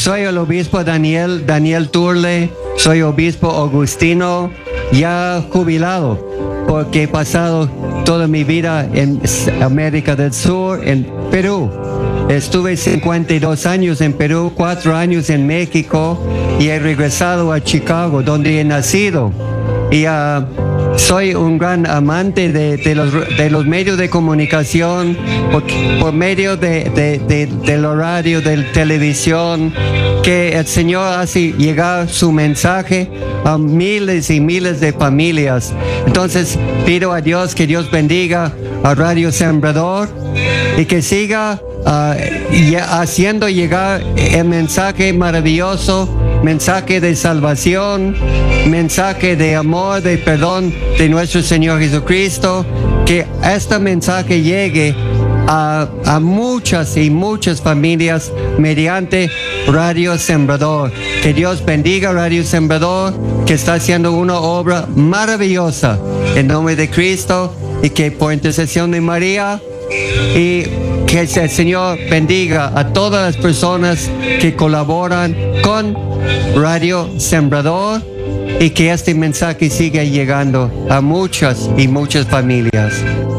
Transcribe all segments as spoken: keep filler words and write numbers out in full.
soy el obispo Daniel, Daniel Turle, soy obispo Augustino, ya jubilado, porque he pasado toda mi vida en América del Sur, en Perú. Estuve cincuenta y dos años en Perú, cuatro años en México y he regresado a Chicago, donde he nacido. Y uh, soy un gran amante de, de, los, de los medios de comunicación, por, por medio de, de, de, de la radio, de la televisión, que el Señor hace llegar su mensaje a miles y miles de familias. Entonces pido a Dios que Dios bendiga a Radio Sembrador y que siga uh, haciendo llegar el mensaje maravilloso, mensaje de salvación, mensaje de amor, de perdón de nuestro Señor Jesucristo, que este mensaje llegue a, a muchas y muchas familias mediante Radio Sembrador. Que Dios bendiga Radio Sembrador, que está haciendo una obra maravillosa en nombre de Cristo, y que por intercesión de María, y que el Señor bendiga a todas las personas que colaboran con Radio Sembrador, y que este mensaje siga llegando a muchas y muchas familias.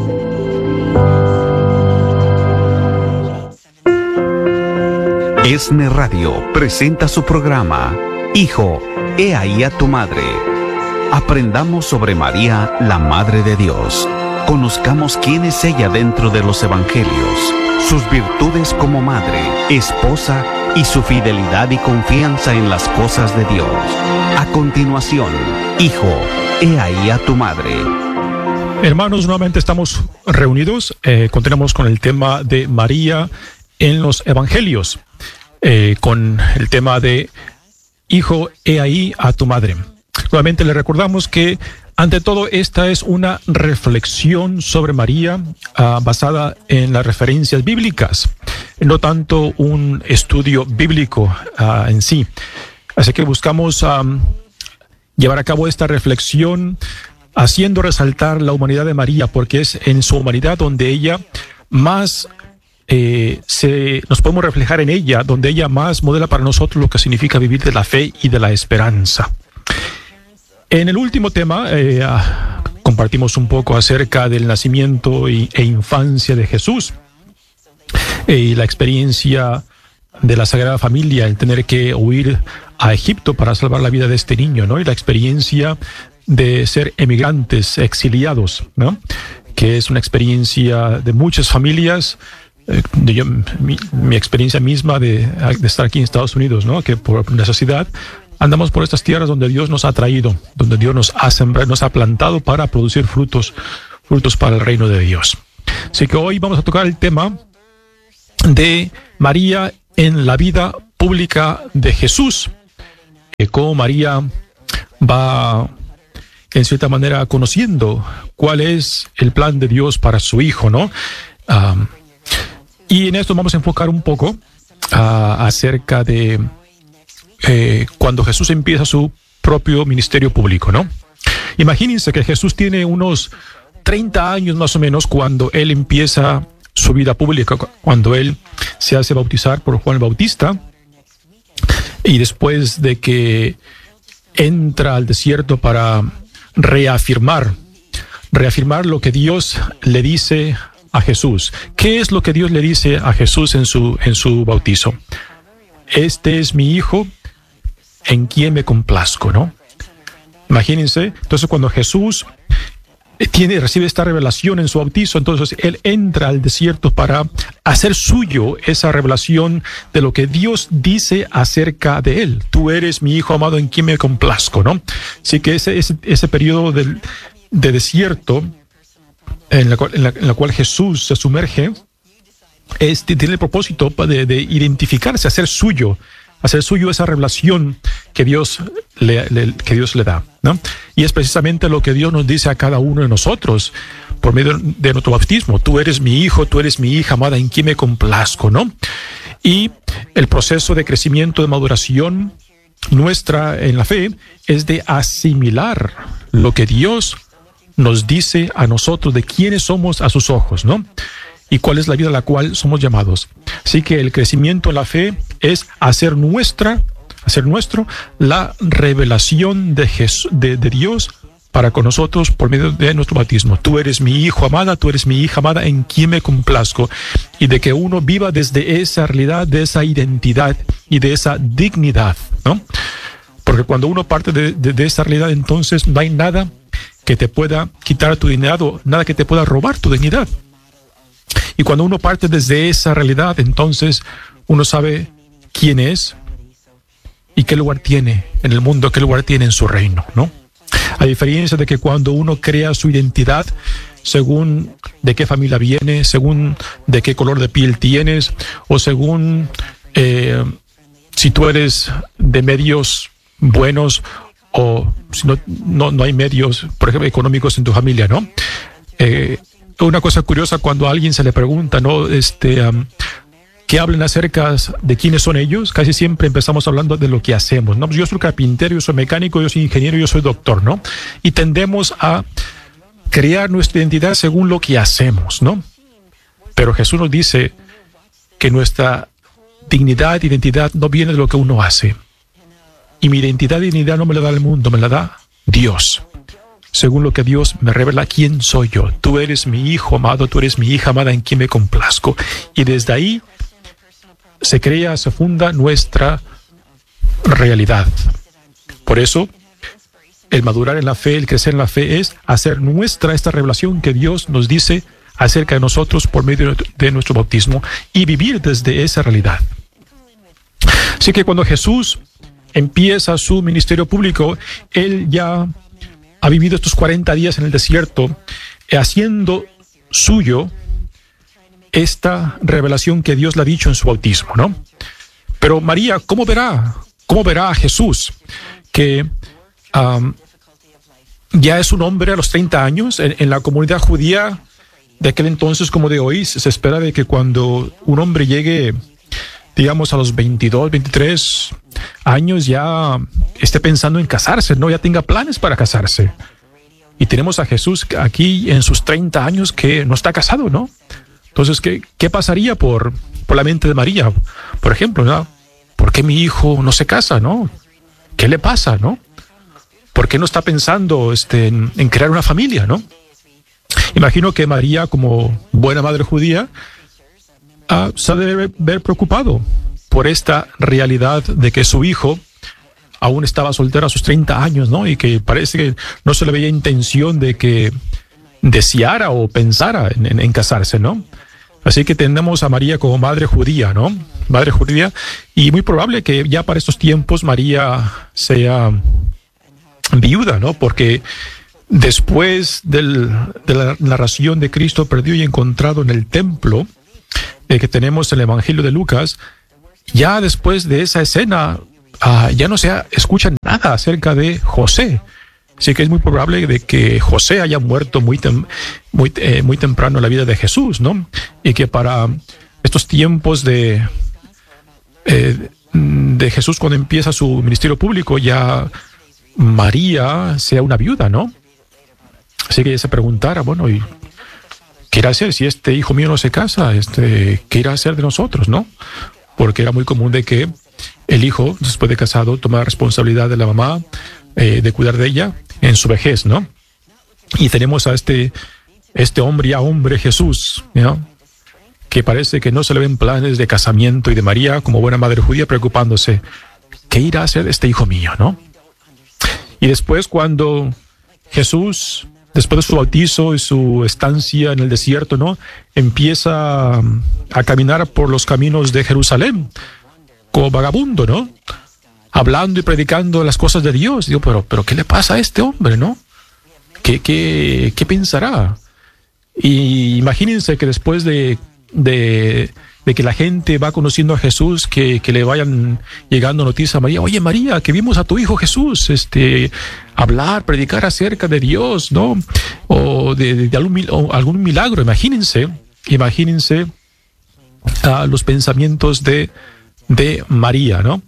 ESNE Radio presenta su programa Hijo, he ahí a tu madre. Aprendamos sobre María, la Madre de Dios. Conozcamos quién es ella dentro de los evangelios, sus virtudes como madre, esposa y su fidelidad y confianza en las cosas de Dios. A continuación, Hijo, he ahí a tu madre. Hermanos, nuevamente estamos reunidos. Eh, continuamos con el tema de María en los evangelios, eh, con el tema de Hijo, he ahí a tu madre. Nuevamente le recordamos que ante todo, esta es una reflexión sobre María uh, basada en las referencias bíblicas, no tanto un estudio bíblico uh, en sí. Así que buscamos um, llevar a cabo esta reflexión haciendo resaltar la humanidad de María, porque es en su humanidad donde ella más eh, se, nos podemos reflejar en ella, donde ella más modela para nosotros lo que significa vivir de la fe y de la esperanza. En el último tema eh, compartimos un poco acerca del nacimiento y, e infancia de Jesús eh, y la experiencia de la Sagrada Familia, el tener que huir a Egipto para salvar la vida de este niño, ¿no? Y la experiencia de ser emigrantes, exiliados, ¿no? Que es una experiencia de muchas familias. Eh, de yo, mi, mi experiencia misma de, de estar aquí en Estados Unidos, ¿no? Que por necesidad andamos por estas tierras donde Dios nos ha traído, donde Dios nos ha sembrado, nos ha plantado para producir frutos, frutos para el reino de Dios. Así que hoy vamos a tocar el tema de María en la vida pública de Jesús, eh, cómo María va en cierta manera conociendo cuál es el plan de Dios para su hijo, ¿no? Um, y en esto vamos a enfocar un poco uh, acerca de Eh, cuando Jesús empieza su propio ministerio público, ¿no? Imagínense que Jesús tiene unos treinta años más o menos cuando él empieza su vida pública, cuando él se hace bautizar por Juan el Bautista, y después de que entra al desierto para reafirmar, reafirmar lo que Dios le dice a Jesús. ¿Qué es lo que Dios le dice a Jesús en su, en su bautizo? Este es mi hijo, en quien me complazco, ¿no? Imagínense, entonces cuando Jesús tiene, recibe esta revelación en su bautizo, entonces él entra al desierto para hacer suyo esa revelación de lo que Dios dice acerca de él. Tú eres mi hijo amado en quien me complazco, ¿no? Así que ese, ese, ese periodo de, de desierto en la, cual, en, la, en la cual Jesús se sumerge, este tiene el propósito de, de identificarse, hacer suyo, hacer suyo esa revelación que Dios le, le, que Dios le da, ¿no? Y es precisamente lo que Dios nos dice a cada uno de nosotros por medio de nuestro bautismo. Tú eres mi hijo, tú eres mi hija amada en quien me complazco, ¿no? Y el proceso de crecimiento, de maduración nuestra en la fe es de asimilar lo que Dios nos dice a nosotros de quiénes somos a sus ojos, ¿no? Y cuál es la vida a la cual somos llamados. Así que el crecimiento en la fe es hacer nuestra, hacer nuestro la revelación de, Jesús, de, de Dios para con nosotros por medio de nuestro bautismo. Tú eres mi hijo amada, tú eres mi hija amada en quien me complazco. Y de que uno viva desde esa realidad, de esa identidad y de esa dignidad, ¿no? Porque cuando uno parte de, de, de esa realidad, entonces no hay nada que te pueda quitar tu dignidad o nada que te pueda robar tu dignidad. Y cuando uno parte desde esa realidad, entonces uno sabe quién es y qué lugar tiene en el mundo, qué lugar tiene en su reino, ¿no? A diferencia de que cuando uno crea su identidad según de qué familia viene, según de qué color de piel tienes, o según eh, si tú eres de medios buenos o si no, no, no hay medios, por ejemplo, económicos en tu familia, ¿no? Eh, una cosa curiosa cuando a alguien se le pregunta, ¿no? Este... Um, que hablen acerca de quiénes son ellos, casi siempre empezamos hablando de lo que hacemos, ¿no? Yo soy carpintero, yo soy mecánico, yo soy ingeniero, yo soy doctor, ¿no? Y tendemos a crear nuestra identidad según lo que hacemos, ¿no? Pero Jesús nos dice que nuestra dignidad e identidad no viene de lo que uno hace. Y mi identidad y dignidad no me la da el mundo, me la da Dios. Según lo que Dios me revela quién soy yo. Tú eres mi hijo amado, tú eres mi hija amada en quien me complazco. Y desde ahí se crea, se funda nuestra realidad. Por eso, el madurar en la fe, el crecer en la fe es hacer nuestra esta revelación que Dios nos dice acerca de nosotros por medio de nuestro bautismo y vivir desde esa realidad. Así que cuando Jesús empieza su ministerio público, Él ya ha vivido estos cuarenta días en el desierto, haciendo suyo esta revelación que Dios le ha dicho en su bautismo, ¿no? Pero María, ¿cómo verá? ¿Cómo verá a Jesús? Que um, ya es un hombre a los treinta años. En, en la comunidad judía de aquel entonces como de hoy, se espera de que cuando un hombre llegue, digamos, a los veintidós, veintitrés años, ya esté pensando en casarse, ¿no? Ya tenga planes para casarse. Y tenemos a Jesús aquí en sus treinta años que no está casado, ¿no? Entonces, ¿qué, qué pasaría por, por la mente de María? Por ejemplo, ¿no? ¿Por qué mi hijo no se casa, no? ¿Qué le pasa, no? ¿Por qué no está pensando este, en, en crear una familia, no? Imagino que María, como buena madre judía, uh, se debe ver preocupado por esta realidad de que su hijo aún estaba soltero a sus treinta años, ¿no? Y que parece que no se le veía intención de que deseara o pensara en, en, en casarse, ¿no? Así que tenemos a María como madre judía, ¿no? Madre judía, y muy probable que ya para estos tiempos María sea viuda, ¿no? Porque después del, de la narración de Cristo perdido y encontrado en el templo, eh, que tenemos en el Evangelio de Lucas, ya después de esa escena, uh, ya no se escucha nada acerca de José. Así que es muy probable de que José haya muerto muy, tem muy, eh, muy temprano en la vida de Jesús, ¿no? Y que para estos tiempos de, eh, de Jesús, cuando empieza su ministerio público, ya María sea una viuda, ¿no? Así que ella se preguntara, bueno, ¿y qué irá a hacer si este hijo mío no se casa? Este, ¿qué irá a hacer de nosotros, no? Porque era muy común de que el hijo, después de casado, tomara responsabilidad de la mamá, eh, de cuidar de ella en su vejez, ¿no? Y tenemos a este, este hombre, ya hombre Jesús, ¿no? Que parece que no se le ven planes de casamiento, y de María, como buena madre judía, preocupándose, ¿qué irá a hacer este hijo mío, no? Y después, cuando Jesús, después de su bautizo y su estancia en el desierto, ¿no?, empieza a caminar por los caminos de Jerusalén como vagabundo, ¿no?, hablando y predicando las cosas de Dios. Digo, pero, pero ¿qué le pasa a este hombre, no? ¿Qué, qué, qué pensará? Y imagínense que después de, de, de que la gente va conociendo a Jesús, que, que le vayan llegando noticias a María. Oye, María, que vimos a tu hijo Jesús este, hablar, predicar acerca de Dios, ¿no? O de, de, de algún, o algún milagro. Imagínense, imagínense uh, los pensamientos de, de María, ¿no?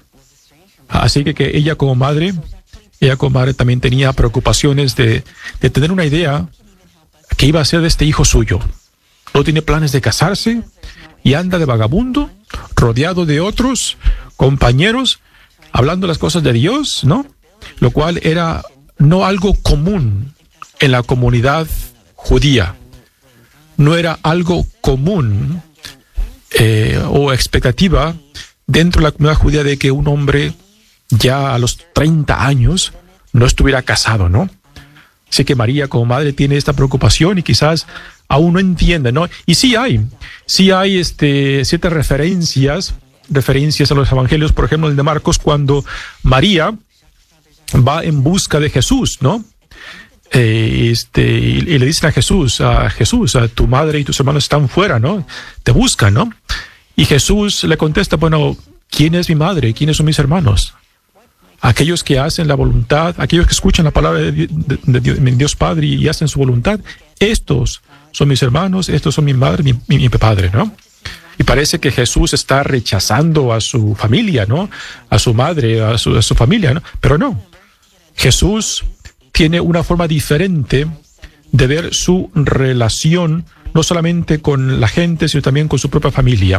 Así que, que ella como madre, ella como madre también tenía preocupaciones de, de tener una idea que iba a ser de este hijo suyo. No tiene planes de casarse y anda de vagabundo. rodeado de otros compañeros, hablando las cosas de Dios, ¿no? Lo cual era no algo común en la comunidad judía. No era algo común eh, o expectativa dentro de la comunidad judía de que un hombre ya a los treinta años no estuviera casado, ¿no? Así que María como madre tiene esta preocupación y quizás aún no entiende, ¿no? Y sí hay, sí hay este, ciertas referencias, referencias a los evangelios, por ejemplo, el de Marcos, cuando María va en busca de Jesús, ¿no? Eh, este, y, y le dicen a Jesús, a Jesús, a tu madre y tus hermanos están fuera, ¿no? Te buscan, ¿no? Y Jesús le contesta, bueno, ¿quién es mi madre? ¿Quiénes son mis hermanos? Aquellos que hacen la voluntad, aquellos que escuchan la palabra de, de, de, Dios, de Dios Padre y hacen su voluntad, estos son mis hermanos, estos son mi madre, mi, mi, mi padre, ¿no? Y parece que Jesús está rechazando a su familia, ¿no? A su madre, a su, a su familia, ¿no? Pero no. Jesús tiene una forma diferente de ver su relación, no solamente con la gente, sino también con su propia familia.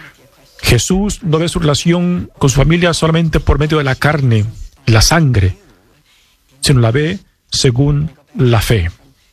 Jesús no ve su relación con su familia solamente por medio de la carne, la sangre, sino la ve según la fe.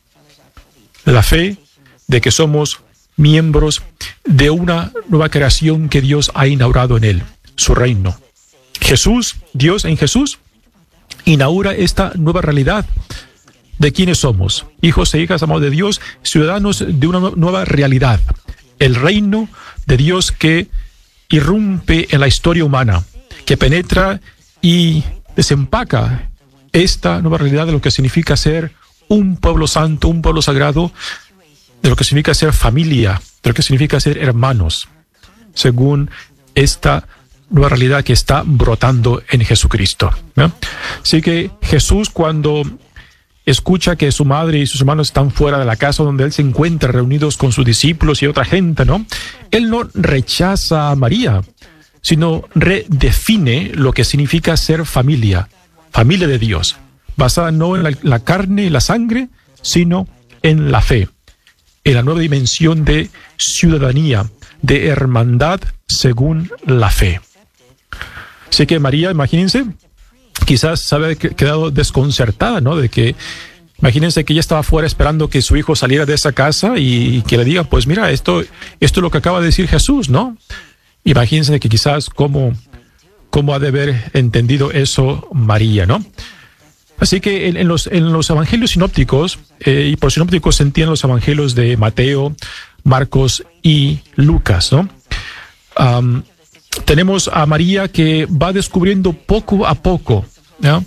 La fe de que somos miembros de una nueva creación que Dios ha inaugurado en él, su reino. Jesús, Dios en Jesús, inaugura esta nueva realidad de quiénes somos, hijos e hijas amados de Dios, ciudadanos de una nueva realidad, el reino de Dios que irrumpe en la historia humana, que penetra y desempaca esta nueva realidad de lo que significa ser un pueblo santo, un pueblo sagrado, de lo que significa ser familia, de lo que significa ser hermanos, según esta nueva realidad que está brotando en Jesucristo, ¿no? Así que Jesús, cuando escucha que su madre y sus hermanos están fuera de la casa donde él se encuentra, reunidos con sus discípulos y otra gente, ¿no? Él no rechaza a María, sino redefine lo que significa ser familia, familia de Dios, basada no en la, la carne y la sangre, sino en la fe, en la nueva dimensión de ciudadanía, de hermandad según la fe. Así que María, imagínense, quizás se había quedado desconcertada, ¿no? De que, imagínense que ella estaba fuera esperando que su hijo saliera de esa casa y que le diga, pues mira, esto, esto es lo que acaba de decir Jesús, ¿no? Imagínense que quizás cómo, cómo ha de haber entendido eso María, ¿no? Así que en, en, los, en los evangelios sinópticos, eh, y por sinópticos se entienden los evangelios de Mateo, Marcos y Lucas, ¿no? Um, tenemos a María que va descubriendo poco a poco, ¿no?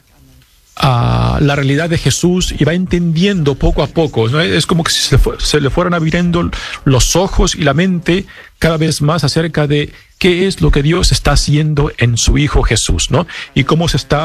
a la realidad de Jesús y va entendiendo poco a poco, ¿no? Es como que se, fue, se le fueran abriendo los ojos y la mente cada vez más acerca de qué es lo que Dios está haciendo en su Hijo Jesús, ¿no? Y cómo se está